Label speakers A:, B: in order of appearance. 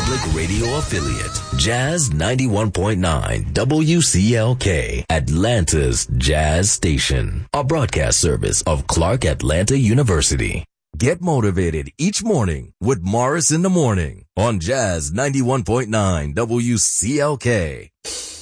A: Public Radio affiliate, Jazz 91.9 WCLK, Atlanta's Jazz Station, a broadcast service of Clark Atlanta University. Get motivated each morning with Morris in the Morning on Jazz 91.9 WCLK.